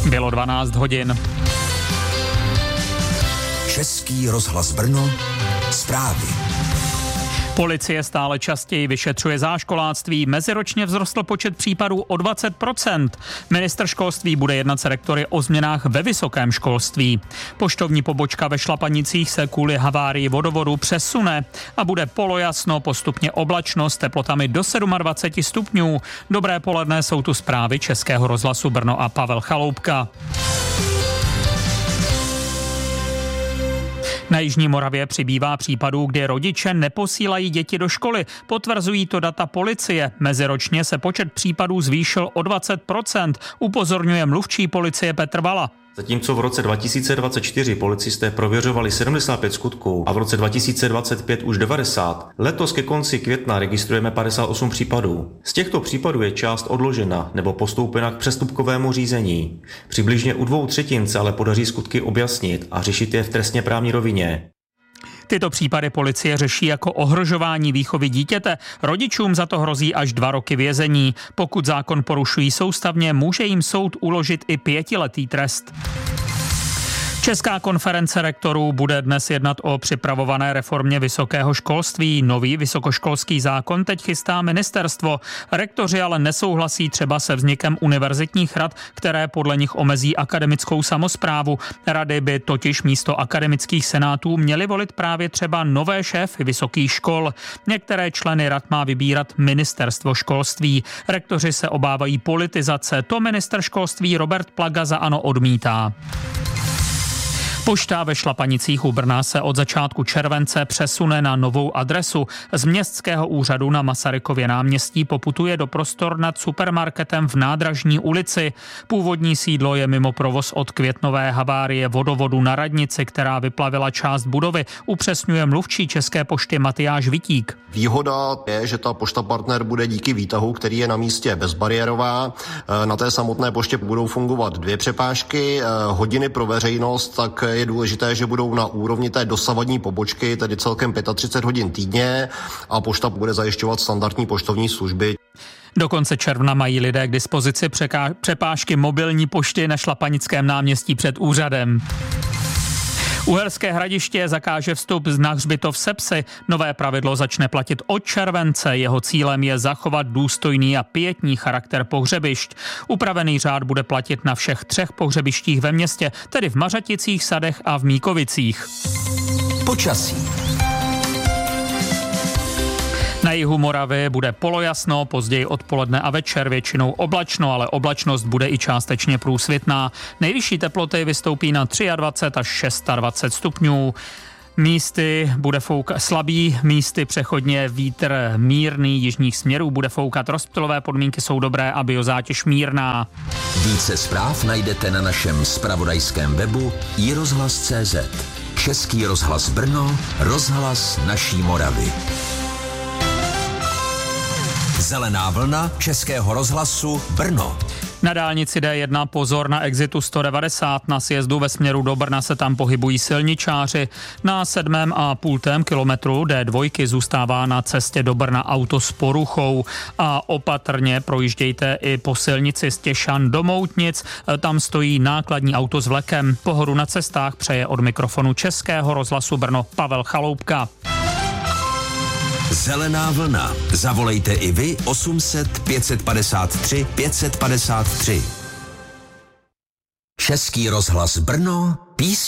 Bylo 12 hodin. Český rozhlas Brno, zprávy. Policie stále častěji vyšetřuje záškoláctví. Meziročně vzrostl počet případů o 20%. Ministr školství bude jednat s rektory o změnách ve vysokém školství. Poštovní pobočka ve Šlapanicích se kvůli havárii vodovodu přesune a bude polojasno, postupně oblačno s teplotami do 27 stupňů. Dobré poledne, jsou tu zprávy Českého rozhlasu Brno a Pavel Chaloupka. Na jižní Moravě přibývá případů, kdy rodiče neposílají děti do školy. Potvrzují to data policie. Meziročně se počet případů zvýšil o 20%, upozorňuje mluvčí policie Petr Vala. Zatímco v roce 2024 policisté prověřovali 75 skutků a v roce 2025 už 90, letos ke konci května registrujeme 58 případů. Z těchto případů je část odložena nebo postoupena k přestupkovému řízení. Přibližně u 2/3 se ale podaří skutky objasnit a řešit je v trestněprávní rovině. Tyto případy policie řeší jako ohrožování výchovy dítěte. Rodičům za to hrozí až 2 roky vězení. Pokud zákon porušují soustavně, může jim soud uložit i 5letý trest. Česká konference rektorů bude dnes jednat o připravované reformě vysokého školství. Nový vysokoškolský zákon teď chystá ministerstvo. Rektoři ale nesouhlasí třeba se vznikem univerzitních rad, které podle nich omezí akademickou samosprávu. Rady by totiž místo akademických senátů měly volit právě třeba nové šéfy vysokých škol. Některé členy rad má vybírat ministerstvo školství. Rektoři se obávají politizace. To ministr školství Robert Plaga za ANO odmítá. Pošta ve Šlapanicích u Brna se od začátku července přesune na novou adresu. Z městského úřadu na Masarykově náměstí poputuje do prostor nad supermarketem v Nádražní ulici. Původní sídlo je mimo provoz od květnové havárie vodovodu na radnici, která vyplavila část budovy, upřesňuje mluvčí České pošty Matyáš Vitík. Výhoda je, že ta Pošta Partner bude díky výtahu, který je na místě, bezbariérová. Na té samotné poště budou fungovat 2 přepážky, hodiny pro veřejnost, tak je důležité, že budou na úrovni té dosavadní pobočky, tedy celkem 35 hodin týdně, a pošta bude zajišťovat standardní poštovní služby. Do konce června mají lidé k dispozici přepážky mobilní pošty na Šlapanickém náměstí před úřadem. Uherské Hradiště zakáže vstup na hřbitov Sepsy. Nové pravidlo začne platit od července. Jeho cílem je zachovat důstojný a pietní charakter pohřebišť. Upravený řád bude platit na všech 3 pohřebištích ve městě, tedy v Mařaticích, Sadech a v Míkovicích. Počasí. Na jihu Moravy bude polojasno, později odpoledne a večer většinou oblačno, ale oblačnost bude i částečně průsvitná. Nejvyšší teploty vystoupí na 23 až 26 stupňů. Místy bude foukat slabý, místy přechodně vítr mírný jižních směrů bude foukat, rozptylové podmínky jsou dobré a biozátěž mírná. Více zpráv najdete na našem zpravodajském webu iRozhlas.cz. Český rozhlas Brno, rozhlas naší Moravy. Zelená vlna Českého rozhlasu Brno. Na dálnici D1 pozor na exitu 190. Na sjezdu ve směru do Brna se tam pohybují silničáři. Na 7,5 kilometru D2 zůstává na cestě do Brna auto s poruchou. A opatrně projíždějte i po silnici z Těšan do Moutnic. Tam stojí nákladní auto s vlekem. Pohodu na cestách přeje od mikrofonu Českého rozhlasu Brno Pavel Chaloupka. Zelená vlna. Zavolejte i vy 800 553 553. Český rozhlas Brno, písně.